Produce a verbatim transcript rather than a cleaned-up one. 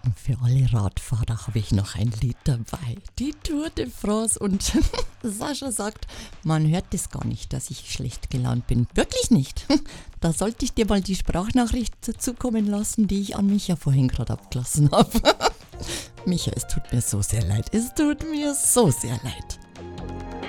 Und für alle Radfahrer habe ich noch ein Lied dabei. Die Tour de France. Und Sascha sagt, man hört es gar nicht, dass ich schlecht gelaunt bin. Wirklich nicht. Da sollte ich dir mal die Sprachnachricht zukommen lassen, die ich an Micha vorhin gerade abgelassen habe. Micha, es tut mir so sehr leid. Es tut mir so sehr leid.